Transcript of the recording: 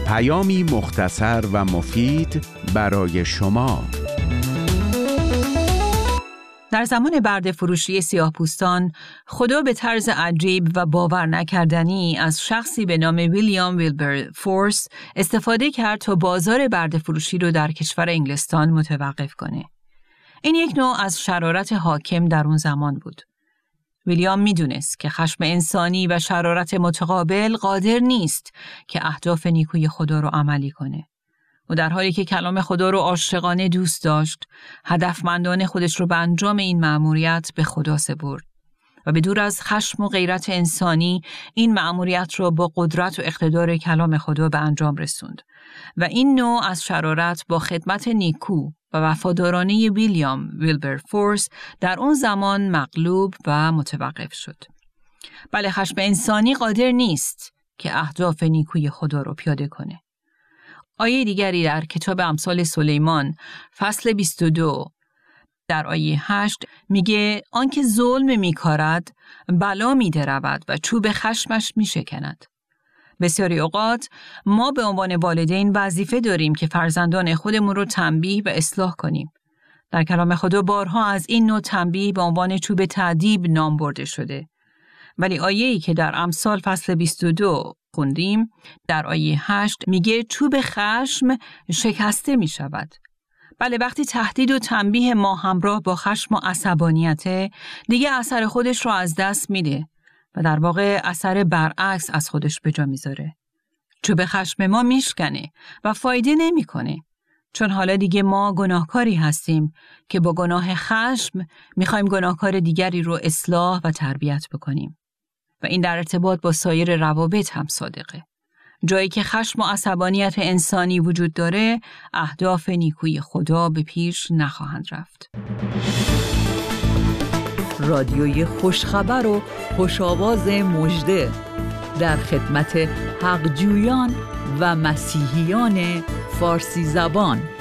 پیامی مختصر و مفید برای شما. در زمان برده فروشی سیاه‌پوستان، خدا به طرز عجیب و باور نکردنی از شخصی به نام ویلیام ویلبرفورس استفاده کرد تا بازار برده فروشی رو در کشور انگلستان متوقف کنه. این یک نوع از شرارت حاکم در اون زمان بود. ویلیام میدونست که خشم انسانی و شرارت متقابل قادر نیست که اهداف نیکوی خدا رو عملی کنه. و در حالی که کلام خدا رو عاشقانه دوست داشت، هدفمندانه خودش رو به انجام این مأموریت به خدا سپرد و به دور از خشم و غیرت انسانی این مأموریت رو با قدرت و اقتدار کلام خدا به انجام رسوند و این نوع از شرارت با خدمت نیکو و وفادارانه ویلیام ویلبرفورس در اون زمان مغلوب و متوقف شد. بله، خشم انسانی قادر نیست که اهداف نیکوی خدا رو پیاده کنه. آیه دیگری در کتاب امثال سلیمان فصل 22 در آیه 8 میگه آنکه ظلم میکارد بلا میدرود و چوب خشمش میشکند. بسیاری اوقات ما به عنوان والدین وظیفه داریم که فرزندان خودمون رو تنبیه و اصلاح کنیم. در کلام خدا بارها از این نوع تنبیه به عنوان چوب تأدیب نام برده شده. ولی آیه‌ای که در امثال فصل 22 خوندیم در آیه 8 میگه چوب خشم شکسته می شود. بله، وقتی تهدید و تنبیه ما همراه با خشم و عصبانیته دیگه اثر خودش رو از دست میده و در واقع اثر برعکس از خودش به جا میذاره. چوب خشم ما میشکنه و فایده نمیکنه، چون حالا دیگه ما گناهکاری هستیم که با گناه خشم میخوایم گناهکار دیگری رو اصلاح و تربیت بکنیم و این در ارتباط با سایر روابط هم صادقه. جایی که خشم و عصبانیت انسانی وجود داره، اهداف نیکوی خدا به پیش نخواهند رفت. رادیوی خوشخبر و خوش‌آواز مژده در خدمت حقجویان و مسیحیان فارسی زبان.